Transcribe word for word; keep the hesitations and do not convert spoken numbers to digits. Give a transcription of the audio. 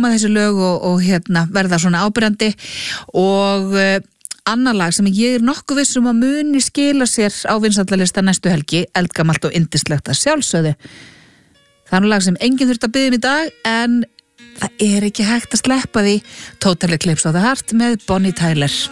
koma þessi lög og, og hérna verða svona ábyrjandi og uh, annar lag sem ég er nokkuð viss um að muni skila sér á vinsældarlista næstu helgi, eldgamalt og yndislegt að sjálfsögðu. Það er nú lag sem enginn þurft að biðja um í dag en það er ekki hægt að sleppa því. Total Eclipse of the Heart með Bonnie Tyler.